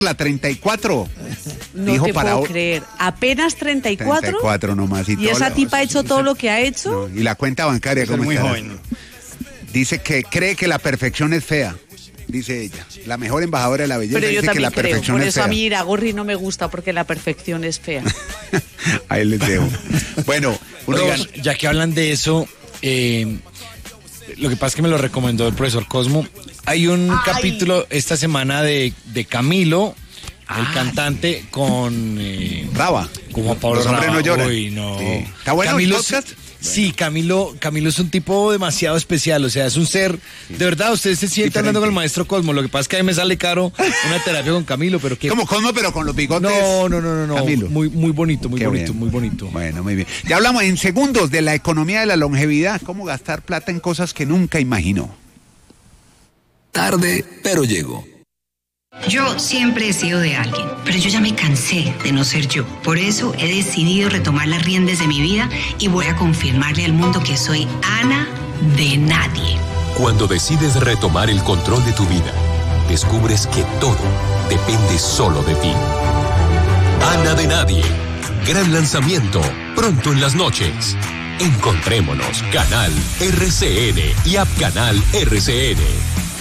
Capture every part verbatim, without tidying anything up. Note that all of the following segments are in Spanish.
La treinta y cuatro. No Dijo te para puedo o- creer. ¿Apenas treinta y cuatro? treinta y cuatro nomás. Y, ¿Y todo esa la- tipa ha hecho todo lo que ha hecho? No, y la cuenta bancaria, Es ¿cómo muy está? joven. Dice que cree que la perfección es fea. Dice ella. La mejor embajadora de la belleza. Pero yo dice que también la creo. perfección Por es eso fea. a mí Iragorri no me gusta, porque la perfección es fea. Ahí les dejo. Bueno, unos... Oigan, ya que hablan de eso, eh, lo que pasa es que me lo recomendó el profesor Cosmo. Hay un Ay. capítulo esta semana de, de Camilo, el Ah, cantante, con eh, Raba. con Juan Pablo Los hombres Raba. no lloran. Uy, no. Sí. ¿Está bueno el Camilo es- podcast? Sí, Camilo, Camilo es un tipo demasiado especial, o sea, es un ser, de verdad, usted se siente Diferente. hablando con el maestro Cosmo, lo que pasa es que a mí me sale caro una terapia con Camilo, pero que... Como Cosmo, pero con los bigotes. No, no, no, no, no, Camilo. muy, muy bonito, muy Qué bonito, bien. muy bonito. Bueno, muy bien. Ya hablamos en segundos de la economía de la longevidad, cómo gastar plata en cosas que nunca imaginó. Tarde, pero llego. Yo siempre he sido de alguien, pero yo ya me cansé de no ser yo. Por eso he decidido retomar las riendas de mi vida y voy a confirmarle al mundo que soy Ana de nadie. Cuando decides retomar el control de tu vida, descubres que todo depende solo de ti. Ana de nadie. Gran lanzamiento, pronto en las noches. Encontrémonos, Canal R C N y App Canal R C N.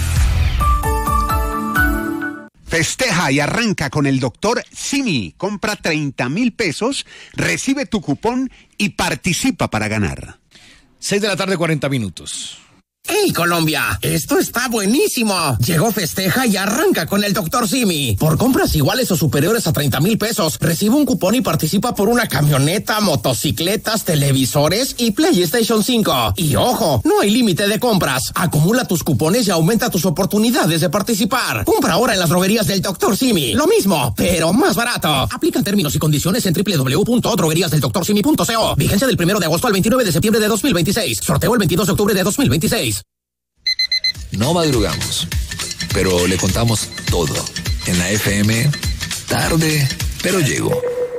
Festeja y arranca con el doctor Simi. Compra treinta mil pesos, recibe tu cupón y participa para ganar. Seis de la tarde, cuarenta minutos. ¡Hey, Colombia! ¡Esto está buenísimo! Llegó Festeja y arranca con el doctor Simi. Por compras iguales o superiores a treinta mil pesos, recibe un cupón y participa por una camioneta, motocicletas, televisores y PlayStation cinco. Y ojo, no hay límite de compras. Acumula tus cupones y aumenta tus oportunidades de participar. Compra ahora en las droguerías del doctor Simi. Lo mismo, pero más barato. Aplican términos y condiciones en doble u doble u doble u punto droguerías del doctor simi punto co. Vigencia del primero de agosto al veintinueve de septiembre de dos mil veintiséis. Sorteo el veintidós de octubre de dos mil veintiséis. No madrugamos, pero le contamos todo. En la F M, tarde, pero llego.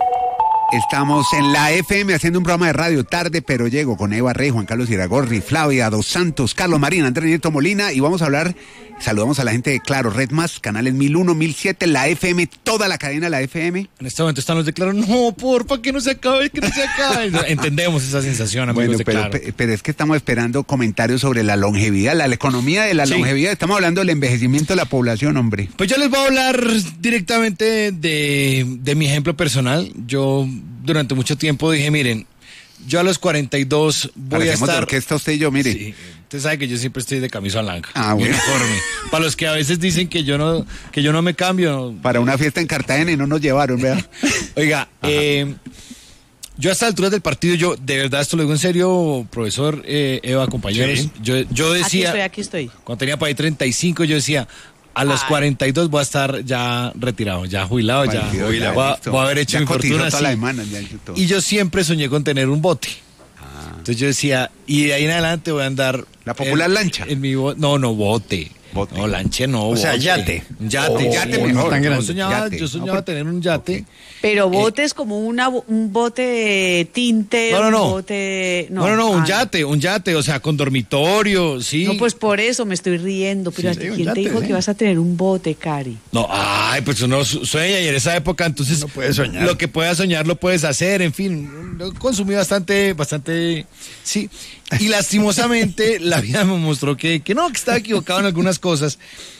Estamos en la F M haciendo un programa de radio tarde, pero llego con Eva Rey, Juan Carlos Iragorri, Flavia Dos Santos, Carlos Marín, Andrés Nieto Molina y vamos a hablar, saludamos a la gente de Claro, Red Más, canales mil uno, mil siete, la F M, toda la cadena de la F M. En este momento están los de Claro, no, porfa, que no se acabe, que no se acabe. Entendemos esa sensación, amigos Bueno, de pero, Claro. pe- pero es que estamos esperando comentarios sobre la longevidad, la, la economía de la Sí. longevidad. Estamos hablando del envejecimiento de la población, hombre. Pues yo les voy a hablar directamente de, de mi ejemplo personal. Yo durante mucho tiempo dije, miren, yo a los cuarenta y dos voy Parecemos a de estar... orquesta usted y yo, mire. Sí, usted sabe que yo siempre estoy de camisa blanca. Ah, bueno. Uniforme. Para los que a veces dicen que yo no, que yo no me cambio. Para una fiesta en Cartagena y no nos llevaron, vea. Oiga, eh, yo a estas alturas del partido, yo de verdad esto lo digo en serio, profesor eh, Eva, compañeros, Sí. yo, yo Aquí decía, estoy, aquí estoy. cuando tenía para ahí treinta y cinco, yo decía, a los Ay. cuarenta y dos voy a estar ya retirado, ya jubilado, ya, cuarenta y dos, ya, voy, a, listo. voy a haber hecho Ya mi cotizó fortuna. toda sí. la semana, ya hizo todo. Y yo siempre soñé con tener un bote. Ah. Entonces yo decía, y de ahí en adelante voy a andar... La popular en- lancha. En mi bo- no, no, bote. Bote. No, lancha no, O sea, bote. yate. Un Yate. Oh, yate sí. mejor. Tan Yo grande. soñaba, Yate. yo soñaba No, pero- tener un yate. Pero bote es como una, bo- un bote de tinte, No, no, un no. bote... No, no, no, un ah, yate, un yate, o sea, con dormitorio, sí. No, pues por eso me estoy riendo. Pero Sí, ¿a ti un quién te yate, dijo sí. que vas a tener un bote, Cari? No, ay, pues uno su- sueña y en esa época, entonces. Uno puede soñar. Lo que puedas soñar lo puedes hacer, en fin. Lo consumí bastante, bastante, sí. Y lastimosamente la vida me mostró que, que no, que estaba equivocado en algunas cosas.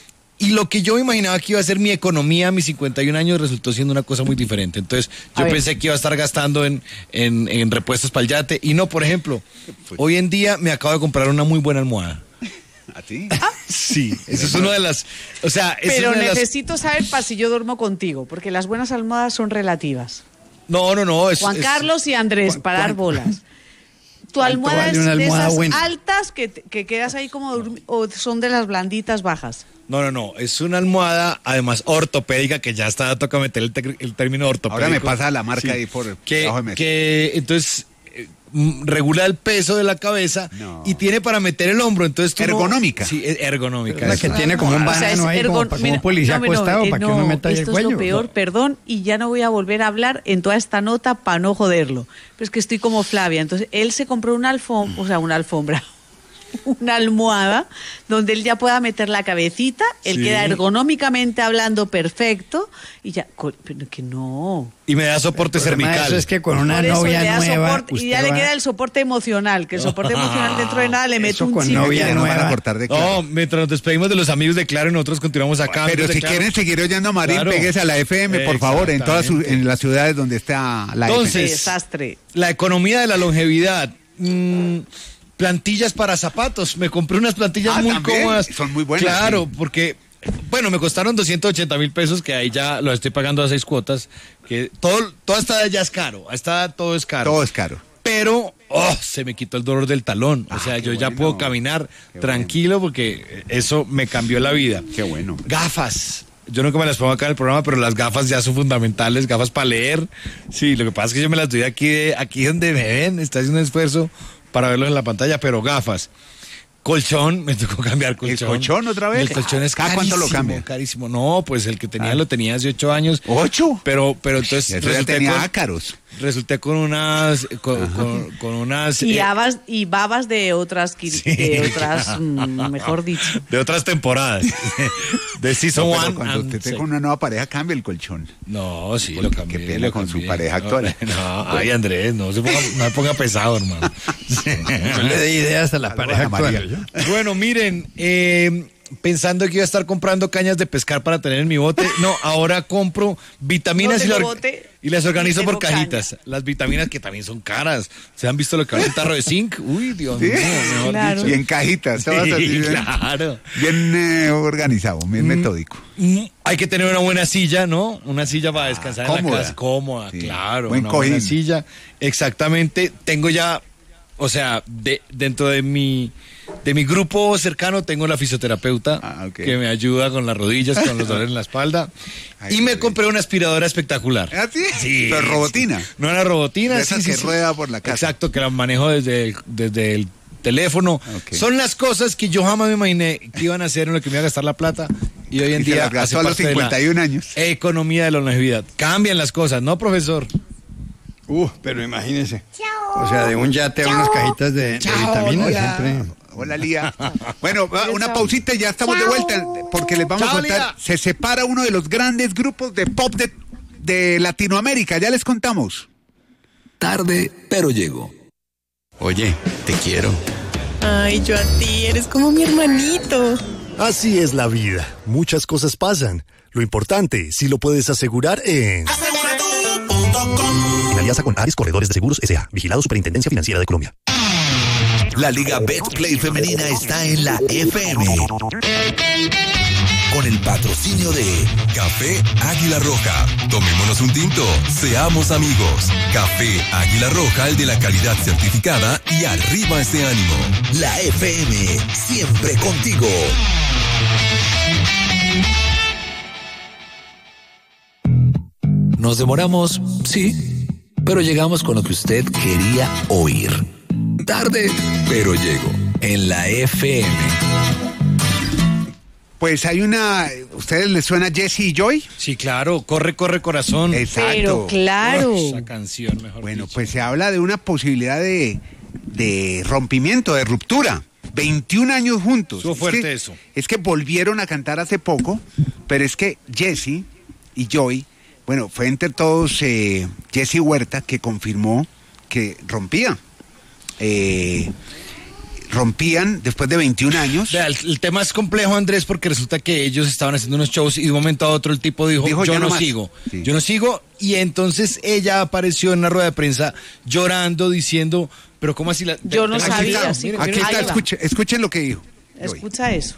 Y lo que yo imaginaba que iba a ser mi economía a mis cincuenta y un años resultó siendo una cosa muy diferente. Entonces, yo A ver. pensé que iba a estar gastando en, en, en repuestos para el yate. Y no, por ejemplo, hoy en día me acabo de comprar una muy buena almohada. ¿A ti? Sí, eso es una de las. O sea, esa es Pero una de las- necesito saber para si yo duermo contigo, porque las buenas almohadas son relativas. No, no, no. Es, Juan es- Carlos y Andrés, para dar bolas. ¿Tu ¿Cuánto almohada vale es una de almohada esas buena? altas que, te- que quedas ahí como durmi- o son de las blanditas bajas? No, no, no. Es una almohada, además ortopédica, que ya está, toca meter el, tec- el término ortopédico. Ahora me pasa la marca Sí. ahí por Que, debajo de mesa. que entonces eh, mm, regula el peso de la cabeza No. y tiene para meter el hombro. Entonces tú no- Ergonómica. Sí, es ergonómica. La eso. que tiene como un O sea, es banano ahí, como, ergon- pa- como mira, un policía no, no, acostado, eh, para que no, uno meta ahí el esto cuello. es lo peor, No. perdón, y ya no voy a volver a hablar en toda esta nota para no joderlo. Pero es que estoy como Flavia. Entonces, él se compró una alfombra, o sea, una alfombra, una almohada donde él ya pueda meter la cabecita, él Sí. queda ergonómicamente hablando perfecto y ya, co- pero que no. Y me da soporte El problema de cervical. Eso es que con una Por eso le novia da nueva. soporte, y usted ya le va- queda el soporte emocional, que el soporte emocional dentro de nada le mete Eso un con chip. novia Que nos van a nueva. cortar de Claro. No, mientras nos despedimos de los amigos de Claro y nosotros continuamos acá. Pero amigos de si Claro. quieren seguir oyendo a Marín, Claro. péguese a la F M, por favor, en todas sus- en las ciudades donde está la Entonces, F M. Desastre. La economía de la longevidad. Mm, plantillas para zapatos. Me compré unas plantillas Ah, muy ¿también? cómodas. Son muy buenas, Claro, sí. porque, bueno, me costaron doscientos ochenta mil pesos, que ahí ya lo estoy pagando a seis cuotas. Que todo, toda esta ya es caro. Esta todo es caro. Todo es caro. Pero, oh, se me quitó el dolor del talón. O Ah, sea, qué yo ya bueno. puedo caminar Qué tranquilo porque eso me cambió la vida. Qué bueno. Gafas. Yo nunca me las pongo acá en el programa, pero las gafas ya son fundamentales, gafas para leer. Sí, lo que pasa es que yo me las doy aquí, de- aquí donde me ven, está haciendo un esfuerzo para verlos en la pantalla, pero gafas. Colchón, me tocó cambiar colchón. colchón otra vez? El colchón es ¿Cada carísimo, cuánto lo cambia? carísimo. No, pues el que tenía Ah. lo tenía hace ocho años. ¿Ocho? Pero, pero entonces Eso ya resulté tenía con, ácaros. resulté con unas, con, con- con unas, Y, eh, habas, y babas de otras, qui- Sí, de otras claro. mm, mejor dicho. de otras temporadas, de Season No, pero One. cuando and usted tenga Second. una nueva pareja, cambia el colchón. No, sí, Porque lo cambié. qué pena lo con su cambié. pareja No, actual. No, ay, Andrés, no se ponga, no me ponga pesado, hermano. No le dé ideas a la Saludos pareja a María. actual. Bueno, miren, eh, pensando que iba a estar comprando cañas de pescar para tener en mi bote, no, ahora compro vitaminas No y, tengo la- bote, y las organizo ni por tengo cajitas. Las vitaminas que también son caras. ¿Se han visto lo que vale un tarro de zinc? Uy, Dios ¿Sí? mío, mejor Claro. dicho. Y en cajitas, todas así, Sí, bien, claro. bien, eh, organizado, bien metódico. Mm, Hay que tener una buena silla, ¿no? Una silla para descansar en la cómoda. casa. Cómoda, Sí. claro. Buen una buena cojín. silla. Exactamente. Tengo ya, o sea, de, dentro de mi, de mi grupo cercano tengo la fisioterapeuta Ah, ok. que me ayuda con las rodillas, con los dolores en la espalda. Ay, y qué me bien. compré una aspiradora espectacular. ¿Ah, sí? Sí. Pero robotina. sí. No era robotina, De sí, esas sí, que sí. rueda por la casa. Exacto, que la manejo desde el, desde el teléfono. Ok. Son las cosas que yo jamás me imaginé que iban a hacer en lo que me iba a gastar la plata. Y hoy en Y se día las gastó hace a los parte de la cincuenta y un años. economía de la longevidad. Cambian las cosas, ¿no, profesor? Uh, pero imagínese. O sea, de un yate a unas cajitas de, de vitaminas Hola. siempre. Hola, Lía. Bueno, va, una pausita y ya estamos de vuelta, porque les vamos Chao, a contar. Lía. Se separa uno de los grandes grupos de pop de, de Latinoamérica, ya les contamos. Tarde, pero llego. Oye, te quiero. Ay, yo a ti, eres como mi hermanito. Así es la vida. Muchas cosas pasan. Lo importante, si lo puedes asegurar en... En alianza con Ares Corredores de Seguros S A. Vigilado Superintendencia Financiera de Colombia. La Liga Betplay Femenina está en la F M. Con el patrocinio de Café Águila Roja. Tomémonos un tinto. Seamos amigos. Café Águila Roja, el de la calidad certificada y arriba ese ánimo. La F M, siempre contigo. Nos demoramos, sí, pero llegamos con lo que usted quería oír. Tarde, pero llego en la F M. Pues hay una. ¿Ustedes les suena Jesse y Joy? Sí, claro. Corre, corre, corazón. Exacto. Pero claro. Esa canción, mejor Bueno, dicho. pues se habla de una posibilidad de, de rompimiento, de ruptura. veintiún años juntos. Estuvo Es fuerte que- eso. Es que volvieron a cantar hace poco, pero es que Jesse y Joy, bueno, fue entre todos eh, Jesse Huerta que confirmó que rompía. Eh, rompían después de veintiún años. Vea, el, el tema es complejo, Andrés, porque resulta que ellos estaban haciendo unos shows y de un momento a otro el tipo dijo, Dijo, yo "Ya no no más". sigo, Sí. yo no sigo, y entonces ella apareció en una rueda de prensa llorando, diciendo, pero ¿cómo así la...? Yo no Aquí sabía, está, sí, miren, Aquí miren. está, Ahí va. escuchen, escuchen lo que dijo. Joy. Escucha eso.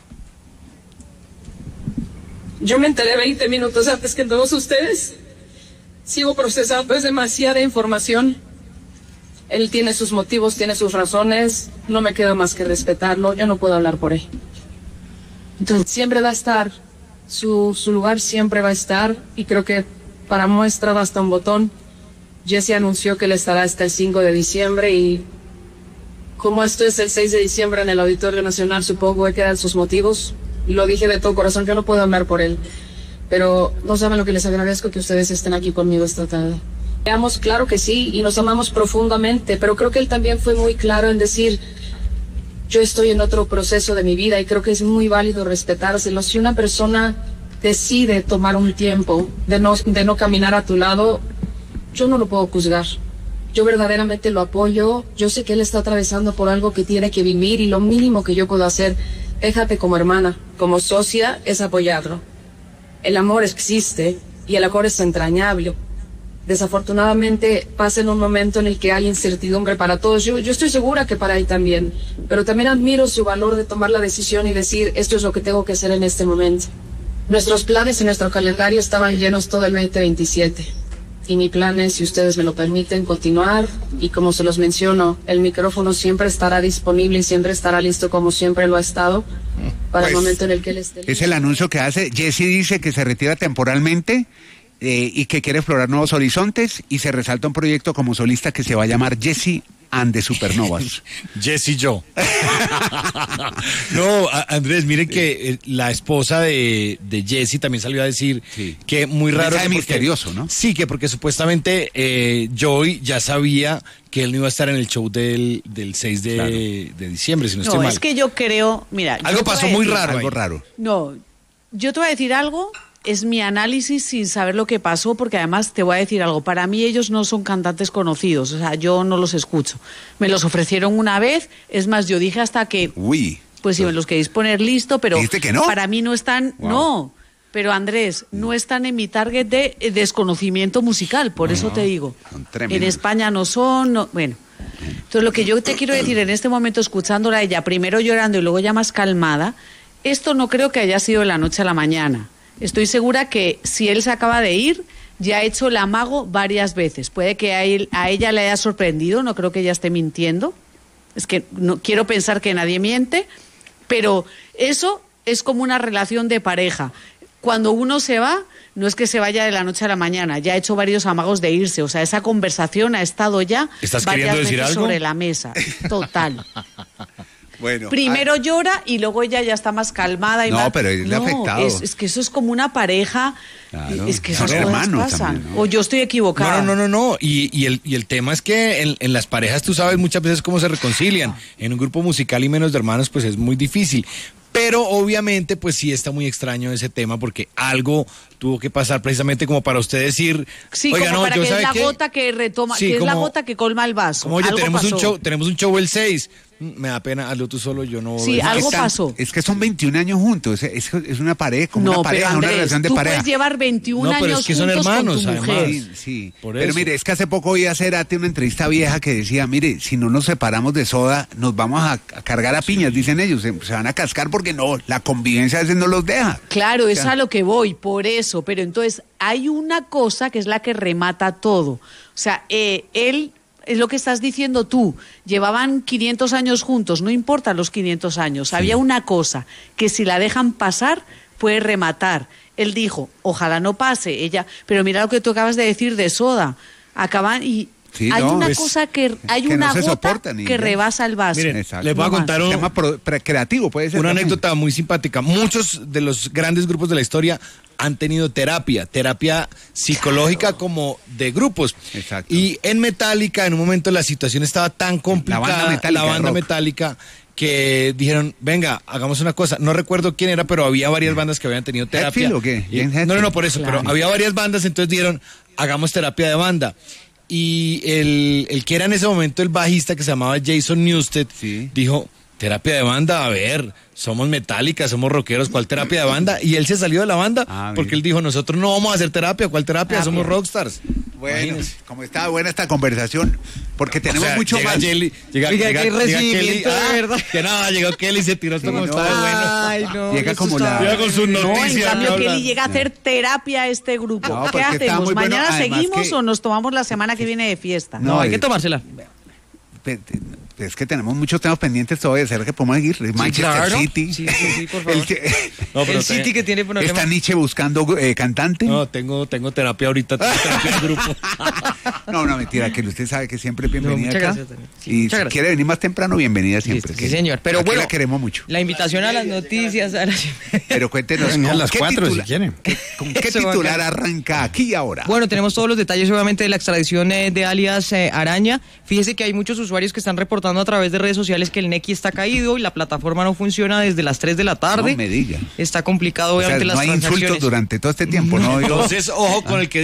Yo me enteré veinte minutos antes que todos ustedes. Sigo procesando, es demasiada información. Él tiene sus motivos, tiene sus razones. No me queda más que respetarlo. Yo no puedo hablar por él. Entonces, siempre va a estar. Su, su lugar siempre va a estar. Y creo que para muestra basta un botón. Jesse anunció que él estará hasta el cinco de diciembre. Y como esto es el seis de diciembre en el Auditorio Nacional, supongo que quedan sus motivos. Y lo dije de todo corazón, yo no puedo hablar por él. Pero no saben lo que les agradezco que ustedes estén aquí conmigo esta tarde. Veamos, claro que sí, y nos amamos profundamente, pero creo que él también fue muy claro en decir, Yo estoy en otro proceso de mi vida y creo que es muy válido respetárselo. Si una persona decide tomar un tiempo de no, de no caminar a tu lado, yo no lo puedo juzgar. Yo verdaderamente lo apoyo. Yo sé que él está atravesando por algo que tiene que vivir y lo mínimo que yo puedo hacer, déjate como hermana, como socia, es apoyarlo. El amor existe y el amor es entrañable. Desafortunadamente pasa en un momento en el que hay incertidumbre para todos. Yo, yo estoy segura que para él también, pero también admiro su valor de tomar la decisión y decir, esto es lo que tengo que hacer en este momento. Nuestros planes y nuestro calendario estaban llenos todo el veinte veintisiete. Y mi plan es, si ustedes me lo permiten, continuar. Y como se los menciono, el micrófono siempre estará disponible y siempre estará listo como siempre lo ha estado para Pues, el momento en el que él esté listo. Es el anuncio que hace. Jessy dice que se retira temporalmente eh, y que quiere explorar nuevos horizontes, y se resalta un proyecto como solista que se va a llamar Jessy and the Supernovas. Jessy yo. No, a- Andrés, mire que eh, la esposa de, de Jessy también salió a decir Sí. que muy Un raro. mensaje que porque- misterioso, ¿no? Sí, que porque supuestamente eh, Joey ya sabía que él no iba a estar en el show del, del seis de, de diciembre, si no, estoy No, mal. es que yo creo, mira. yo Algo te voy a pasó muy decir- raro. Algo ahí. raro. No, yo te voy a decir algo, es mi análisis sin saber lo que pasó, porque además te voy a decir algo, para mí ellos no son cantantes conocidos, o sea, yo no los escucho. Me los ofrecieron una vez, es más, yo dije hasta que, Uy. pues si me los queréis poner listo, pero ¿Dijiste que no? para mí no están, Wow. no, pero Andrés, no están en mi target de eh, desconocimiento musical, por eso te digo. son En tremendos. España no son, no- bueno. Entonces lo que yo te quiero decir en este momento, escuchándola a ella, primero llorando y luego ya más calmada, esto no creo que haya sido de la noche a la mañana. Estoy segura que si él se acaba de ir, ya ha hecho el amago varias veces. Puede que a, él, a ella le haya sorprendido, no creo que ella esté mintiendo. Es que no quiero pensar que nadie miente, pero eso es como una relación de pareja. Cuando uno se va, no es que se vaya de la noche a la mañana, ya ha hecho varios amagos de irse, o sea, esa conversación ha estado ya ¿Estás varias queriendo decir veces algo? sobre la mesa, total. Bueno. Primero llora y luego ella ya está más calmada y No, más... pero él le ha afectado. Es, es que eso es como una pareja, Claro, es que son esas cosas hermanos pasan. también, ¿no? O yo estoy equivocada. No, no, no, no, no. Y, y, el, y el tema es que en, en las parejas tú sabes muchas veces cómo se reconcilian. En un grupo musical y menos de hermanos pues es muy difícil. Pero obviamente pues sí está muy extraño ese tema porque algo tuvo que pasar precisamente como para usted decir... Sí, "Oiga, como no, para yo que es ¿sabe la qué? gota que retoma, Sí, que es la como- gota que colma el vaso. Como, oye, Algo tenemos un pasó. show, tenemos un show el seis. Mm, Me da pena, hazlo tú solo, yo no... Sí, es- algo Están- pasó. Es que son veintiún años juntos, es, es- es una pareja, como No, una pero pareja, una Andrés, relación de tú pareja. puedes llevar veintiún No, pero años es que son juntos hermanos, con tu además. mujer. Sí, sí. Por Pero eso. mire, es que hace poco oí a Cerati una entrevista vieja que decía, mire, si no nos separamos de Soda, nos vamos a, a cargar a piñas, dicen ellos, se, se van a cascar porque no, la convivencia a veces no los deja. Claro, es O sea, a lo que voy, por eso. Pero entonces hay una cosa que es la que remata todo. O sea, eh, él, es lo que estás diciendo tú, llevaban quinientos años juntos, no importa los quinientos años. Había una cosa que si la dejan pasar, puede rematar. Él dijo, ojalá no pase, ella, pero mira lo que tú acabas de decir de Soda. Acaban y... Sí, hay no, una es cosa que hay que no una se gota soportan y que ya. rebasa el vaso. Miren, Exacto. les voy a No más. contar un, Se llama pro- pre- creativo, puede ser. una también. anécdota muy simpática. Muchos de los grandes grupos de la historia han tenido terapia, terapia psicológica como de grupos. Exacto. Y en Metallica, en un momento la situación estaba tan complicada, banda Metallica, la banda rock. Metallica, que dijeron, venga, hagamos una cosa. No recuerdo quién era, pero había varias bandas que habían tenido terapia. ¿Hetfield o qué? Y- James no, no, Hetfield. no, por eso, Claro. pero había varias bandas, entonces dijeron, hagamos terapia de banda. Y el, el que era en ese momento el bajista, que se llamaba Jason Newsted, Sí. dijo, terapia de banda, a ver, somos Metallica, somos rockeros, ¿cuál terapia de banda? Y él se salió de la banda Ah, porque mira. él dijo, nosotros no vamos a hacer terapia, ¿cuál terapia? Ah, somos bien. rockstars. Bueno, Imagínense. como estaba buena esta conversación, porque tenemos O sea, mucho llega más. Jelly, llega, Oiga, llega- qué llega Kelly, recibimiento, de ah, verdad. que nada, llegó Kelly y se tiró esto Sí, como no. está de bueno. Ay, no. Llega esto como está- la- Llega con sus No, en noticias. cambio habla. Kelly llega a hacer terapia a este grupo. No, ¿Qué porque está hacemos? muy bueno, ¿Mañana además seguimos que- o nos tomamos la semana que viene de fiesta? No, hay es- que tomársela. pe- te- Es que tenemos muchos temas pendientes todavía. ¿Será que podemos ir? Manchester claro. City. Sí, sí, sí, por favor. El que- No, pero el te- City que tiene problemas. ¿Está Nietzsche buscando eh, cantante? No, tengo, tengo terapia ahorita, tengo terapia en grupo. No, no, mentira, que usted sabe que siempre es bienvenida muchas acá. gracias, Daniel. Sí, y muchas si gracias. quiere venir más temprano, bienvenida siempre. Listo, que sí, señor. Pero aquí bueno, la queremos mucho. La invitación a las noticias, a las... Pero cuéntenos, Venía a ¿con las qué cuatro, titula- si quieren. qué- ¿con qué Eso, titular bacán. arranca aquí y ahora? Bueno, tenemos todos los detalles obviamente de la extradición eh, de alias eh, Araña. Fíjese que hay muchos usuarios que están reportando reportando a través de redes sociales que el Nequi está caído y la plataforma no funciona desde las tres de la tarde. No me diga. Está complicado, O sea, obviamente, no las hay transacciones. insultos durante todo este tiempo, ¿no? Entonces, ojo con el que